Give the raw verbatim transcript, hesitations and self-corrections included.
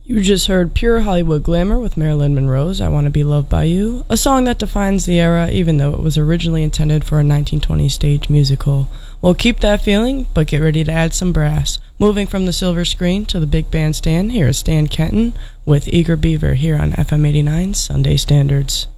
You just heard Pure Hollywood Glamour with Marilyn Monroe's I Want to Be Loved by You, a song that defines the era even though it was originally intended for a nineteen twenties stage musical. Well, keep that feeling, but get ready to add some brass. Moving from the silver screen to the big bandstand, here is Stan Kenton with Eager Beaver here on F M eighty-nine Sunday Standards.